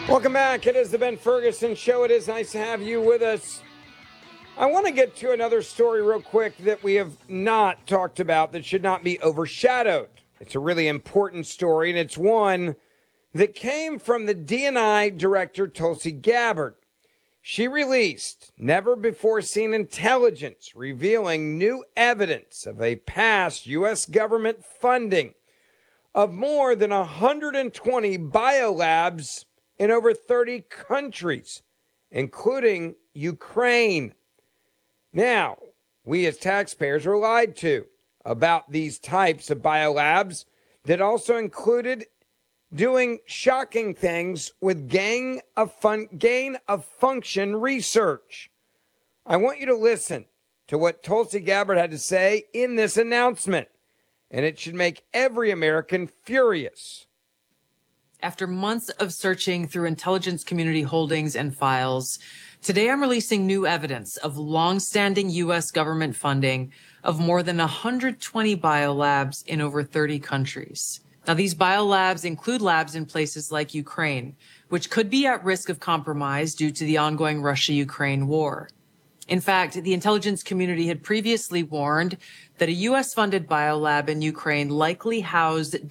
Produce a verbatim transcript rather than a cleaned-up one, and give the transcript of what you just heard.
Welcome back. It is the Ben Ferguson Show. It is nice to have you with us. I want to get to another story real quick that we have not talked about that should not be overshadowed. It's a really important story, and it's one that came from the D and I director, Tulsi Gabbard. She released never-before-seen intelligence revealing new evidence of a past U S government funding of more than one hundred twenty biolabs in over thirty countries, including Ukraine. Now, we as taxpayers were lied to about these types of biolabs that also included doing shocking things with gain of fun, gain of function research. I want you to listen to what Tulsi Gabbard had to say in this announcement, and it should make every American furious. After months of searching through intelligence community holdings and files, today I'm releasing new evidence of long-standing U S government funding of more than one hundred twenty biolabs in over thirty countries. Now, these biolabs include labs in places like Ukraine, which could be at risk of compromise due to the ongoing Russia-Ukraine war. In fact, the intelligence community had previously warned that a U S-funded biolab in Ukraine likely housed